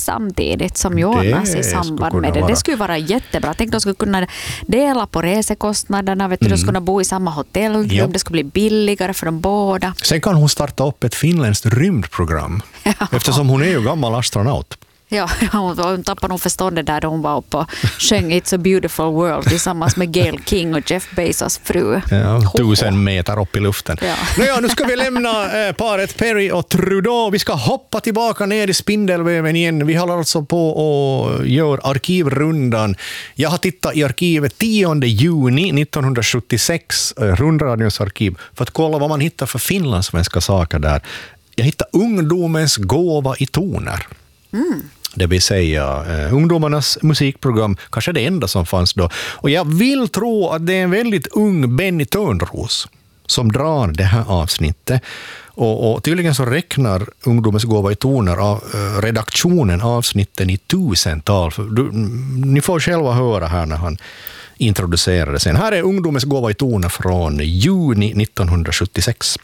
samtidigt som Jonas i samband med det. Det skulle vara jättebra. Tänk, de skulle kunna dela på resekostnaderna. Vet du, de skulle kunna bo i samma hotellrum. Det skulle bli billigare för dem båda. Sen kan hon starta upp ett finländskt rymdprogram. Eftersom hon är ju gammal astronaut. Ja, hon tappade nog förståndet där hon var uppe och sjöng It's a beautiful world tillsammans med Gayle King och Jeff Bezos fru. Ja, 1000 meter upp i luften. Ja. Nu ska vi lämna paret Perry och Trudeau. Vi ska hoppa tillbaka ner i spindelväven igen. Vi håller alltså på och gör arkivrundan. Jag har tittat i arkivet 10 juni 1976, rundradions arkiv, för att kolla vad man hittar för finlandssvenska saker där. Jag hittade ungdomens gåva i toner. Det vill säga ungdomarnas musikprogram, kanske det enda som fanns då. Och jag vill tro att det är en väldigt ung Benny Törnros som drar det här avsnittet. Och tydligen så räknar ungdomens gåva i toner av redaktionen avsnitten i 1000-tal. Ni får själva höra här när han introducerade sen. Här är ungdomens gåva i toner från juni 1976.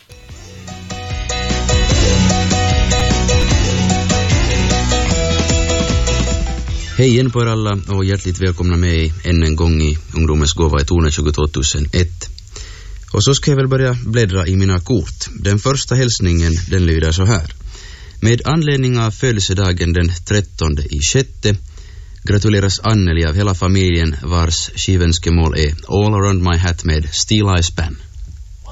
Hej igen på er alla och hjärtligt välkomna mig än en gång i Ungdomens gåva i toner 2001. Och så ska jag väl börja bläddra i mina kort. Den första hälsningen, den lyder så här. Med anledning av födelsedagen den 13/6 gratuleras Anneli av hela familjen vars skivönskemål är All Around My Hat med Steel Eye Span.